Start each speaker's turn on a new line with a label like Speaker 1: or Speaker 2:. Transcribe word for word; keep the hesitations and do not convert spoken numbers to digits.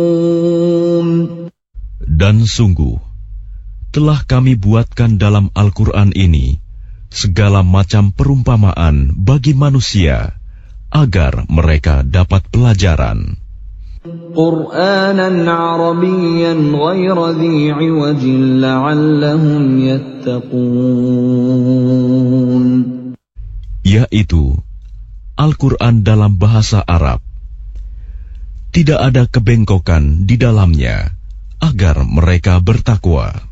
Speaker 1: Dan sungguh, telah kami buatkan dalam Al-Quran ini segala macam perumpamaan bagi manusia, agar mereka dapat pelajaran.
Speaker 2: Qur'anan Arabiyyan ghaira dhi 'iwajin la'allahum yattaqun.
Speaker 1: Yaitu Al-Quran dalam bahasa Arab. Tidak ada kebengkokan di dalamnya, agar mereka bertakwa.